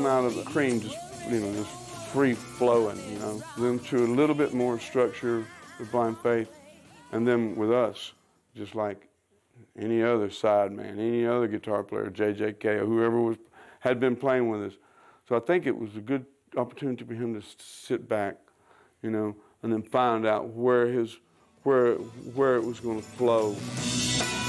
come out of the cream just, just free flowing, Then to a little bit more structure with Blind Faith, and then with us, just like any other sideman, any other guitar player, JJK, or whoever had been playing with us. So I think it was a good opportunity for him to sit back, and then find out where it was going to flow.